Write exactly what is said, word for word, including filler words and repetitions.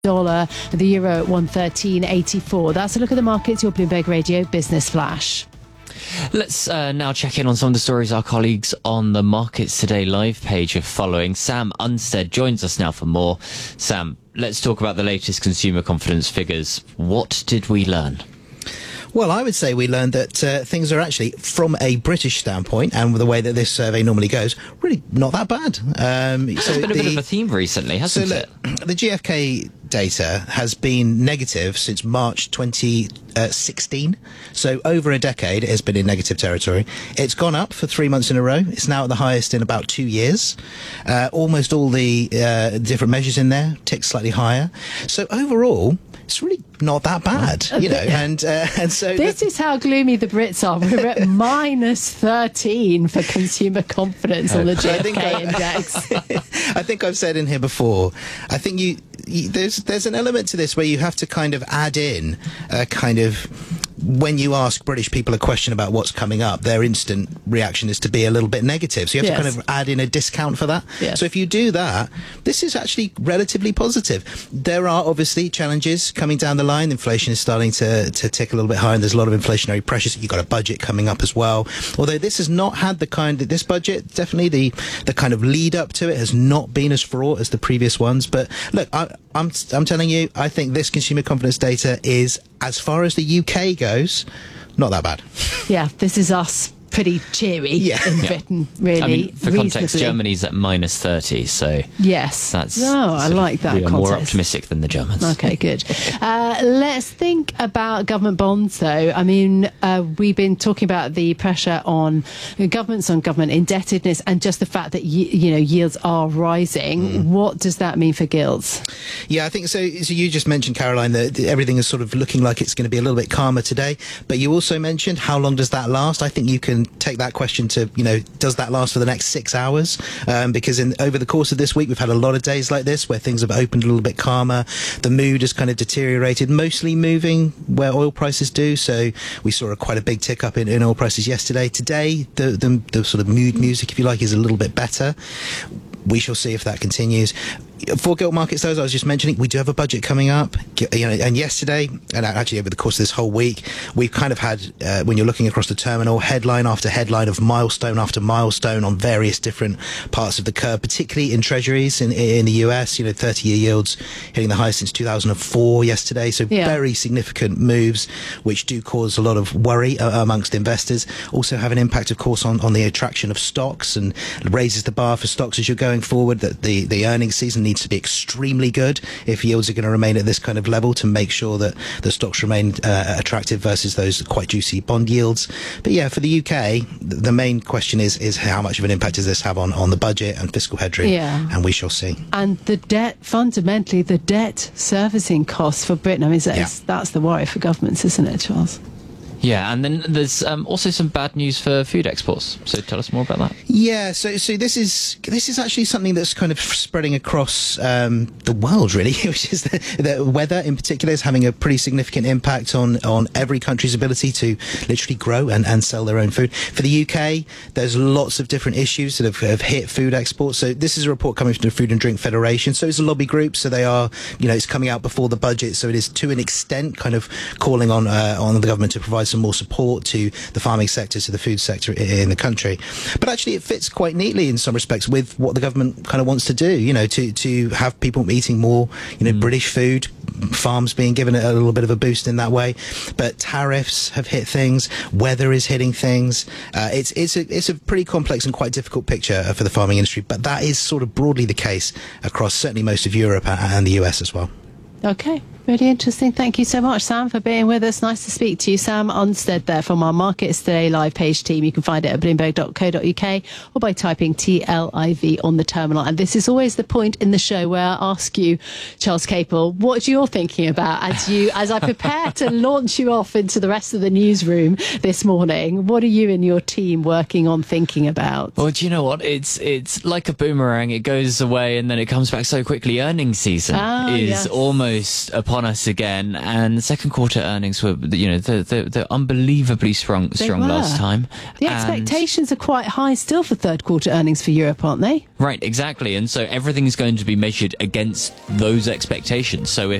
dollar, the euro at one thirteen eighty-four. That's a look at the markets, your Bloomberg Radio Business Flash. Let's uh, now check in on some of the stories our colleagues on the Markets Today live page are following. Sam Unstead joins us now for more. Sam, let's talk about the latest consumer confidence figures. What did we learn? Well, I would say we learned that uh, things are actually, from a British standpoint, and with the way that this survey normally goes, really not that bad. Um, It's so been a the, bit of a theme recently, hasn't so it? Look, the G F K data has been negative since March twenty sixteen. So over a decade, it has been in negative territory. It's gone up for three months in a row. It's now at the highest in about two years. Uh, almost all the uh, different measures in there tick slightly higher. So overall, it's really not that bad, you know. And uh, and so this the, is how gloomy the Brits are. We're at minus thirteen for consumer confidence on the G F K I index. I think I've said in here before. I think you, you there's there's an element to this where you have to kind of add in a kind of, when you ask British people a question about what's coming up, their instant reaction is to be a little bit negative. So you have Yes. to kind of add in a discount for that. Yes. So if you do that, this is actually relatively positive. There are obviously challenges coming down the line. Inflation is starting to, to tick a little bit higher, and there's a lot of inflationary pressures. You've got a budget coming up as well. Although this has not had the kind of, this budget, definitely the, the kind of lead up to it has not been as fraught as the previous ones. But look, I, I'm, I'm telling you, I think this consumer confidence data is, as far as the U K goes, not that bad. Yeah, this is us pretty cheery Yeah. in Yeah. Britain, really. I mean, for context, reasonably. Germany's at minus thirty, so Yes. that's... No, I sort of- like that we are context. more optimistic than the Germans. Okay, good. Uh, let's think about government bonds, though. I mean, uh, we've been talking about the pressure on governments, on government indebtedness, and just the fact that, y- you know, yields are rising. Mm. What does that mean for gilts? Yeah, I think so. So you just mentioned, Caroline, that everything is sort of looking like it's going to be a little bit calmer today. But you also mentioned, how long does that last? I think you can take that question to, you know, does that last for the next six hours? Um, because in over the course of this week, we've had a lot of days like this where things have opened a little bit calmer. The mood has kind of deteriorated, mostly moving where oil prices do. So we saw a quite a big tick up in, in oil prices yesterday. Today, the, the the sort of mood music, if you like, is a little bit better. We shall see if that continues. For gilt markets, though, as I was just mentioning, we do have a budget coming up. You know, and yesterday, and actually over the course of this whole week, we've kind of had, uh, when you're looking across the terminal, headline after headline of milestone after milestone on various different parts of the curve, particularly in treasuries in, in the U S. You know, thirty-year yields hitting the highest since two thousand four yesterday. So Yeah. very significant moves, which do cause a lot of worry uh, amongst investors. Also have an impact, of course, on, on the attraction of stocks, and raises the bar for stocks as you're going forward. That the, the earnings season needs to be extremely good if yields are going to remain at this kind of level, to make sure that the stocks remain uh, attractive versus those quite juicy bond yields. But yeah, for the U K, the main question is is how much of an impact does this have on, on the budget and fiscal headroom? Yeah. And we shall see. And the debt, fundamentally, the debt servicing costs for Britain, I mean, that's, Yeah. that's the worry for governments, isn't it, Charles? Yeah, and then there's um, also some bad news for food exports. So tell us more about that. Yeah, so so this is this is actually something that's kind of spreading across um, the world, really, which is the, the weather in particular is having a pretty significant impact on, on every country's ability to literally grow and, and sell their own food. For the U K, there's lots of different issues that have, have hit food exports. So this is a report coming from the Food and Drink Federation. So it's a lobby group. So they are, you know, it's coming out before the budget. So it is to an extent kind of calling on uh, on the government to provide some more support to the farming sector, to the food sector in the country. But actually it fits quite neatly in some respects with what the government kind of wants to do, you know, to, to have people eating more, you know, mm. British food, farms being given a little bit of a boost in that way. But tariffs have hit things, weather is hitting things. Uh, it's, it's, a, it's a pretty complex and quite difficult picture for the farming industry, but that is sort of broadly the case across certainly most of Europe and the U S as well. Okay, really interesting. Thank you so much, Sam, for being with us. Nice to speak to you. Sam Unstead there from our Markets Today live page team. You can find it at bloomberg dot co dot uk or by typing T L I V on the terminal. And this is always the point in the show where I ask you, Charles Capel, what you're thinking about as you as I prepare to launch you off into the rest of the newsroom this morning. What are you and your team working on, thinking about? Well, do you know what? It's it's like a boomerang. It goes away and then it comes back so quickly. Earnings season Ah, is yes. almost upon on us again, and second quarter earnings were, you know, they're, they're, they're unbelievably strong, They strong were. last time. The And- expectations are quite high still for third quarter earnings for Europe, aren't they? Right, exactly. And so everything is going to be measured against those expectations. So if